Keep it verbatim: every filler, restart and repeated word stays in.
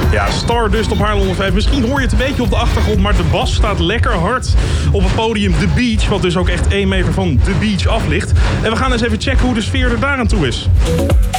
Ja, Stardust op Haarlem honderdvijf. Misschien hoor je het een beetje op de achtergrond, maar de bas staat lekker hard op het podium The Beach, wat dus ook echt één meter van The Beach af ligt. En we gaan eens even checken hoe de sfeer er daar aan toe is.